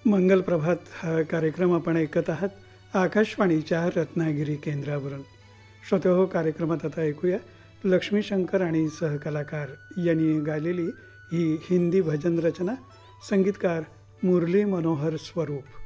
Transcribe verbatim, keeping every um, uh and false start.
मंगल प्रभात हा कार्यक्रम आपण ऐकत आहात आकाशवाणीच्या रत्नागिरी केंद्रावरून. श्रोतेहो, कार्यक्रमात आता ऐकूया लक्ष्मी शंकर आणि सहकलाकार यांनी गायलेली ही हिंदी भजन रचना. संगीतकार मुरली मनोहर स्वरूप.